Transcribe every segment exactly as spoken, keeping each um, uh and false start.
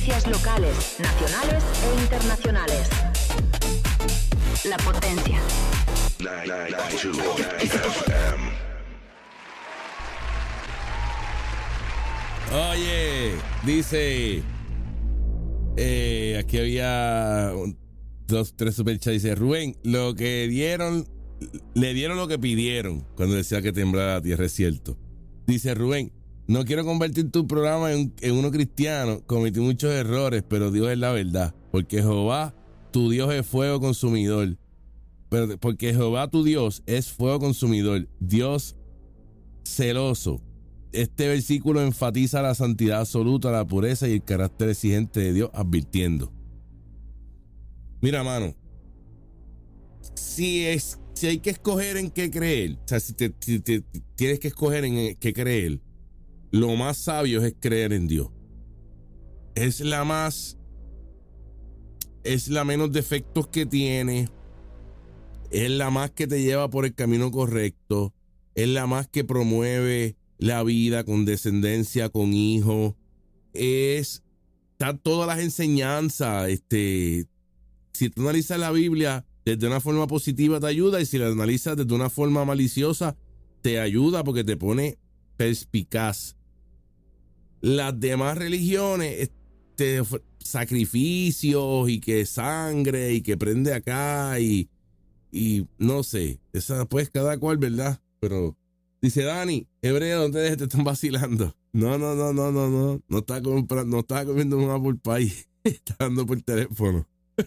Noticias locales, nacionales e internacionales. La Potencia. Oye, dice, eh, aquí había un, dos, tres superchats. Dice Rubén, lo que dieron, le dieron lo que pidieron cuando decía que temblara la tierra, es cierto. Dice Rubén, no quiero convertir tu programa en, en uno cristiano, cometí muchos errores, pero Dios es la verdad, porque Jehová, tu Dios es fuego consumidor. Pero, porque Jehová tu Dios es fuego consumidor, Dios celoso. Este versículo enfatiza la santidad absoluta, la pureza y el carácter exigente de Dios, advirtiendo. Mira, mano, si, es, si hay que escoger en qué creer, o sea, si, te, si te, tienes que escoger en qué creer, lo más sabio es creer en Dios. Es la más, es la menos defectos que tiene. Es la más que te lleva por el camino correcto. Es la más que promueve la vida con descendencia, con hijos. Es, están todas las enseñanzas. Este, si tú analizas la Biblia desde una forma positiva te ayuda, y si la analizas desde una forma maliciosa te ayuda porque te pone perspicaz. Las demás religiones, este, sacrificios y que sangre y que prende acá y Y no sé, esa pues cada cual, ¿verdad? Pero dice Dani, Hebreo, ¿dónde dejes? Te están vacilando. No, no, no, no, no, no. No estaba comprando, no estaba comiendo un apple pie. Está dando por teléfono.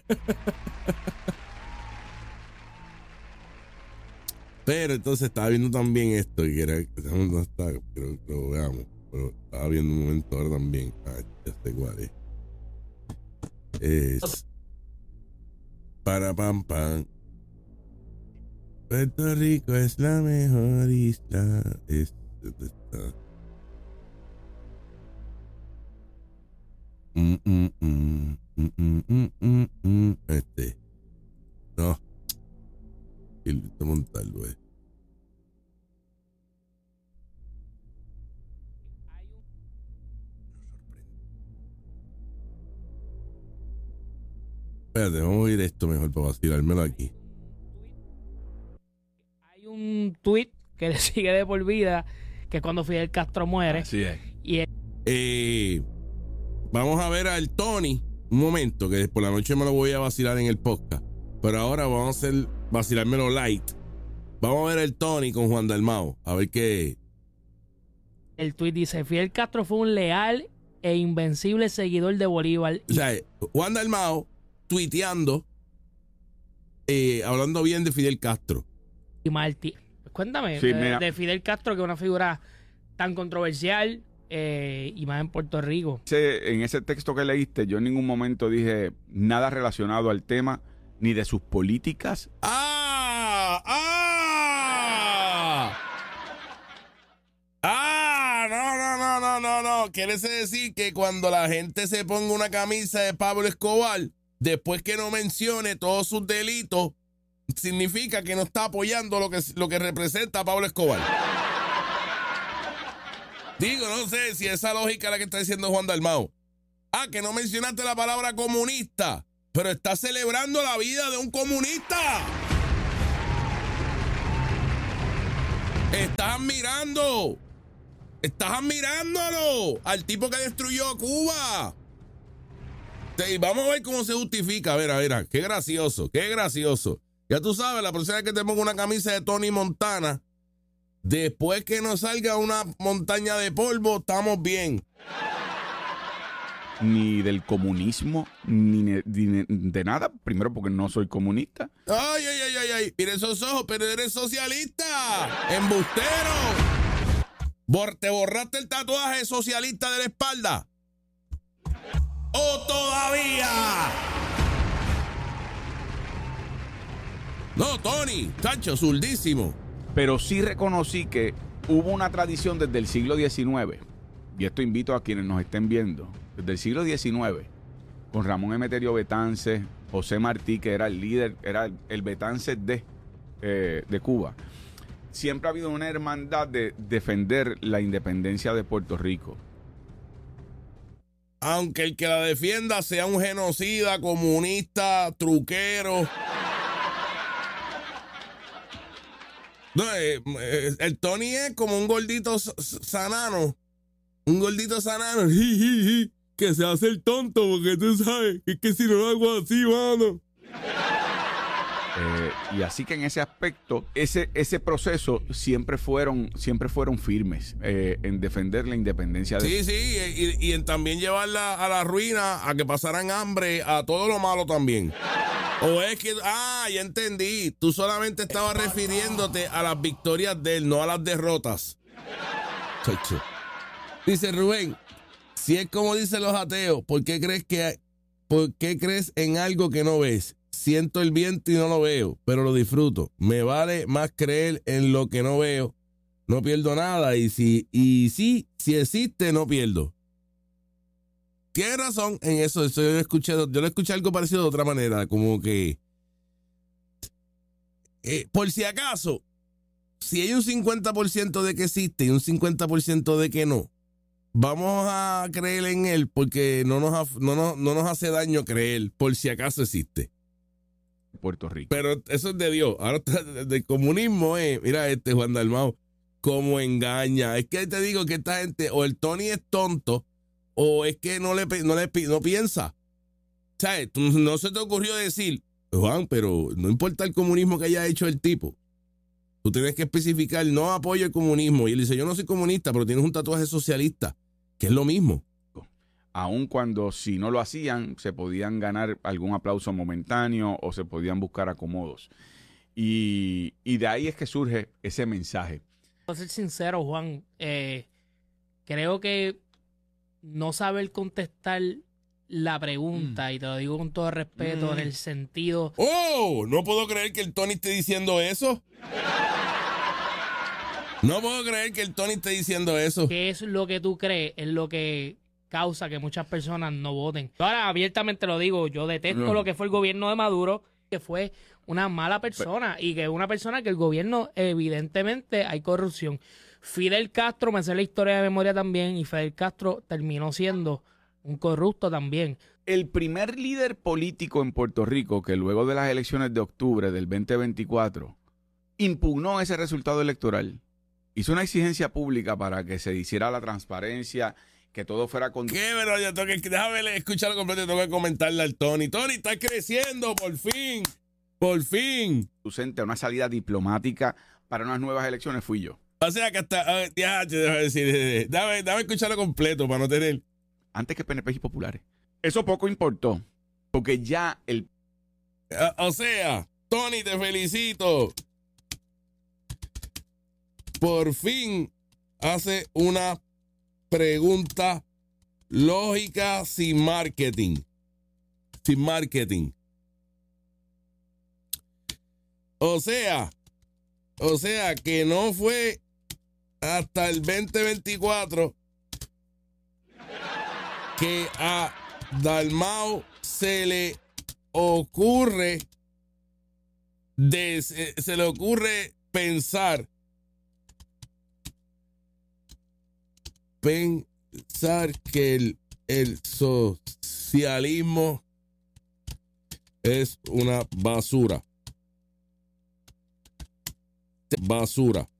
Pero entonces estaba viendo también esto, y era, no está, pero que lo veamos. Pero estaba viendo un momento ahora también. Ah, ya sé cuál es. Es para pam pam. Puerto Rico es la mejor isla. Es, está. Mm, mm, mm, mm, mm, mm, mm. Este. No. Y listo montarlo, eh. Espérate, vamos a oír esto mejor para vacilármelo aquí. Un tweet que le sigue de por vida, que es cuando Fidel Castro muere. Así es. Y el... eh, vamos a ver al Tony un momento, que por la noche me lo voy a vacilar en el podcast, pero ahora vamos a hacer vacilármelo light. Vamos a ver al Tony con Juan Dalmao, a ver qué. El tweet dice: Fidel Castro fue un leal e invencible seguidor de Bolívar. O sea, Juan Dalmao tuiteando, eh, hablando bien de Fidel Castro. Y Martí, cuéntame, sí, de, de Fidel Castro, que es una figura tan controversial, eh, y más en Puerto Rico. En ese texto que leíste, yo en ningún momento dije nada relacionado al tema, ni de sus políticas. ¡Ah! ¡Ah! ¡Ah! No, no, no, no, no, no. Quiere decir que cuando la gente se ponga una camisa de Pablo Escobar, después que no mencione todos sus delitos, significa que no está apoyando lo que, lo que representa a Pablo Escobar. Digo, no sé si esa lógica es la que está diciendo Juan Dalmao. Ah, que no mencionaste la palabra comunista, pero estás celebrando la vida de un comunista. Estás admirando, estás admirándolo al tipo que destruyó Cuba. Sí, vamos a ver cómo se justifica. A ver, a ver, qué gracioso, qué gracioso. Ya tú sabes, la persona que te ponga una camisa de Tony Montana, después que nos salga una montaña de polvo, estamos bien. Ni del comunismo, ni de, ni de nada. Primero porque no soy comunista. Ay, ay, ay, ay, ay. Mira esos ojos, pero eres socialista. Embustero. Bor- ¿Te borraste el tatuaje socialista de la espalda? ¡O todavía! No, Tony, Sancho, zurdísimo. Pero sí reconocí que hubo una tradición desde el siglo diecinueve, y esto invito a quienes nos estén viendo, desde el siglo diecinueve, con Ramón Emeterio Betance, José Martí, que era el líder, era el Betance de, eh, de Cuba. Siempre ha habido una hermandad de defender la independencia de Puerto Rico. aunque el que la defienda sea un genocida, comunista, truquero. No, eh, eh, el Tony es como un gordito sanano. Un gordito sanano. Ji, ji, ji, que se hace el tonto, porque tú sabes que es que si no lo hago así, mano. Eh, y así que en ese aspecto, ese, ese proceso siempre fueron, siempre fueron firmes eh, en defender la independencia de... Sí, sí, y, y en también llevarla a la ruina, a que pasaran hambre, a todo lo malo también. O es que, ah, ya entendí, tú solamente estabas refiriéndote a las victorias de él, no a las derrotas. Chacho. Dice Rubén, si es como dicen los ateos, ¿por qué crees que, por qué crees en algo que no ves? Siento el viento y no lo veo, pero lo disfruto. Me vale más creer en lo que no veo. No pierdo nada. Y si, y sí, si existe, no pierdo. Tienes razón en eso. Eso yo lo escuché, yo lo escuché algo parecido de otra manera. Como que, eh, por si acaso, si hay un cincuenta por ciento de que existe y un cincuenta por ciento de que no, vamos a creer en él porque no nos, no, no, no nos hace daño creer, por si acaso existe. Puerto Rico. Pero eso es de Dios. Ahora del comunismo es, mira este Juan Dalmau, cómo engaña. Es que te digo que esta gente, o el Tony es tonto, o es que no le, no le no piensa. ¿Sabes? No se te ocurrió decir, Juan, pero no importa el comunismo que haya hecho el tipo. Tú tienes que especificar, no apoyo el comunismo. Y él dice, yo no soy comunista, pero tienes un tatuaje socialista, que es lo mismo. Aun cuando si no lo hacían, se podían ganar algún aplauso momentáneo o se podían buscar acomodos. Y, y de ahí es que surge ese mensaje. Para ser sincero, Juan, eh, creo que no saber contestar la pregunta, mm. y te lo digo con todo respeto, mm. en el sentido... ¡Oh! No puedo creer que el Tony esté diciendo eso. No puedo creer que el Tony esté diciendo eso. ¿Qué es lo que tú crees? Es lo que causa que muchas personas no voten. Ahora, abiertamente lo digo, yo detesto no. lo que fue el gobierno de Maduro, que fue una mala persona, Pero, y que una persona que el gobierno, evidentemente, hay corrupción. Fidel Castro, me sé la historia de memoria también, y Fidel Castro terminó siendo un corrupto también. El primer líder político en Puerto Rico que luego de las elecciones de octubre del veinte veinticuatro impugnó ese resultado electoral, hizo una exigencia pública para que se hiciera la transparencia, que todo fuera con... ¿Qué? Pero yo tengo que... Déjame escucharlo completo y tengo que comentarle al Tony. Tony, está creciendo, por fin. Por fin. Ausente a una salida diplomática para unas nuevas elecciones fui yo. O sea que hasta... A ver, ya, déjame decir... Déjame, déjame escucharlo completo para no tener... Antes que P N P y populares. Eso poco importó, porque ya el... O, o sea, Tony, te felicito. Por fin hace una pregunta lógica sin marketing. Sin marketing. O sea, o sea que no fue hasta el veinte veinticuatro que a Dalmau se le ocurre de, se, se le ocurre pensar pensar que el, el socialismo es una basura. Basura.